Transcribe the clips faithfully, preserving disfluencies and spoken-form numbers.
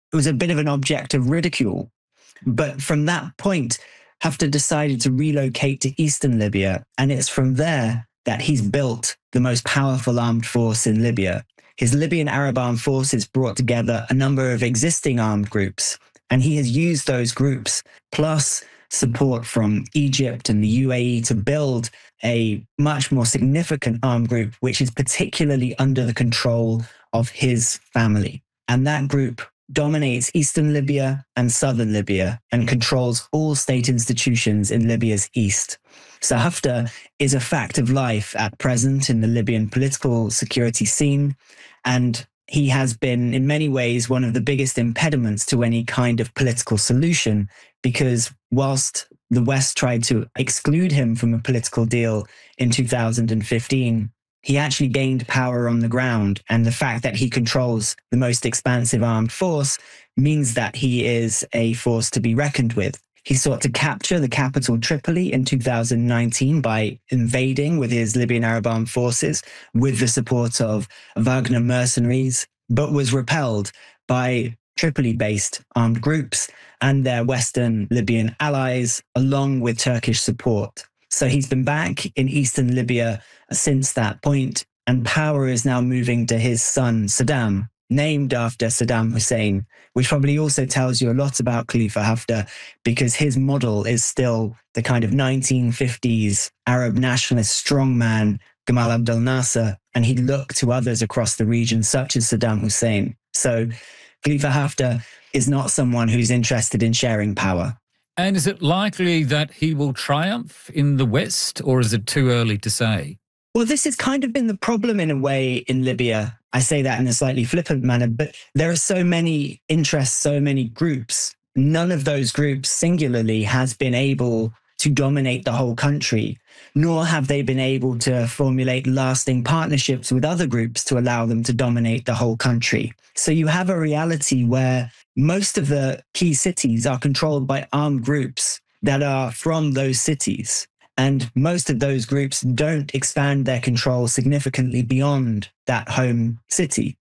was a bit of an object of ridicule. But from that point, Haftar decided to relocate to eastern Libya, and it's from there that he's built the most powerful armed force in Libya. His Libyan Arab Armed Forces brought together a number of existing armed groups, and he has used those groups, plus support from Egypt and the U A E, to build a much more significant armed group, which is particularly under the control of his family. And that group dominates eastern Libya and southern Libya and controls all state institutions in Libya's east. So Haftar is a fact of life at present in the Libyan political security scene, and he has been in many ways one of the biggest impediments to any kind of political solution, because whilst the West tried to exclude him from a political deal in two thousand fifteen, he actually gained power on the ground. And the fact that he controls the most expansive armed force means that he is a force to be reckoned with. He sought to capture the capital Tripoli in two thousand nineteen by invading with his Libyan Arab Armed Forces with the support of Wagner mercenaries, but was repelled by Tripoli-based armed groups and their Western Libyan allies, along with Turkish support. So he's been back in eastern Libya since that point, and power is now moving to his son, Saddam, named after Saddam Hussein, which probably also tells you a lot about Khalifa Haftar, because his model is still the kind of nineteen fifties Arab nationalist strongman, Gamal Abdel Nasser, and he looked to others across the region, such as Saddam Hussein. So Khalifa Haftar is not someone who's interested in sharing power. And is it likely that he will triumph in the West, or is it too early to say? Well, this has kind of been the problem in a way in Libya. I say that in a slightly flippant manner, but there are so many interests, so many groups. None of those groups singularly has been able to dominate the whole country, nor have they been able to formulate lasting partnerships with other groups to allow them to dominate the whole country. So you have a reality where most of the key cities are controlled by armed groups that are from those cities. And most of those groups don't expand their control significantly beyond that home city.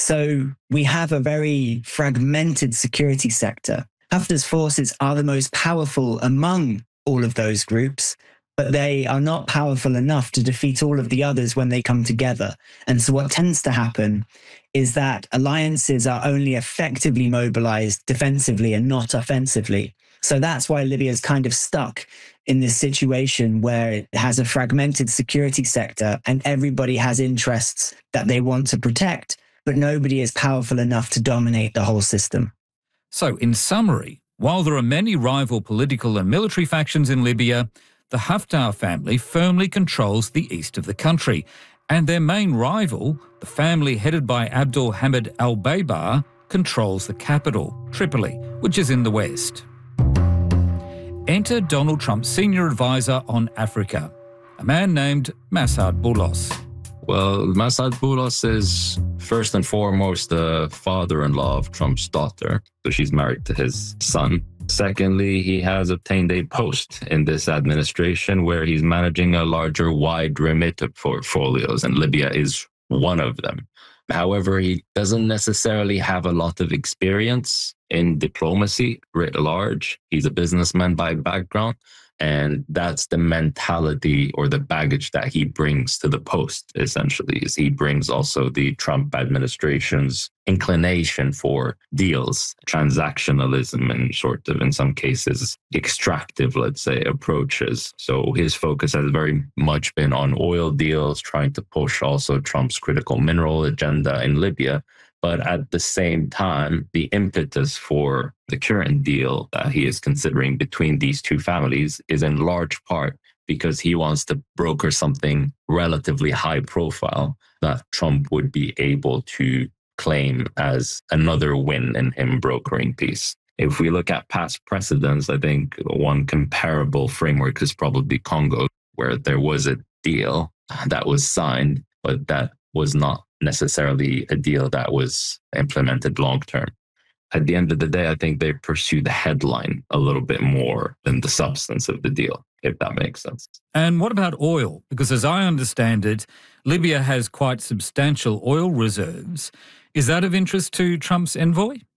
So we have a very fragmented security sector. Haftar's forces are the most powerful among all of those groups, but they are not powerful enough to defeat all of the others when they come together. And so what tends to happen is that alliances are only effectively mobilized defensively and not offensively. So that's why Libya is kind of stuck in this situation where it has a fragmented security sector and everybody has interests that they want to protect, but nobody is powerful enough to dominate the whole system. So in summary, while there are many rival political and military factions in Libya, the Haftar family firmly controls the east of the country, and their main rival, the family headed by Abdul Hamid al-Baybar, controls the capital, Tripoli, which is in the west. Enter Donald Trump's senior advisor on Africa, a man named Massad Boulos. Well, Massad Boulos is first and foremost the father-in-law of Trump's daughter, so she's married to his son. Secondly, he has obtained a post in this administration where he's managing a larger, wide remit of portfolios, and Libya is one of them. However, he doesn't necessarily have a lot of experience in diplomacy writ large. He's a businessman by background, and that's the mentality or the baggage that he brings to the post, essentially, is he brings also the Trump administration's inclination for deals, transactionalism, and sort of, in some cases, extractive, let's say, approaches. So his focus has very much been on oil deals, trying to push also Trump's critical mineral agenda in Libya. But at the same time, the impetus for the current deal that he is considering between these two families is in large part because he wants to broker something relatively high profile that Trump would be able to claim as another win in him brokering peace. If we look at past precedents, I think one comparable framework is probably Congo, where there was a deal that was signed, but that was not necessarily a deal that was implemented long term. At the end of the day, I think they pursue the headline a little bit more than the substance of the deal, if that makes sense. And what about oil? Because as I understand it, Libya has quite substantial oil reserves. Is that of interest to Trump's envoy?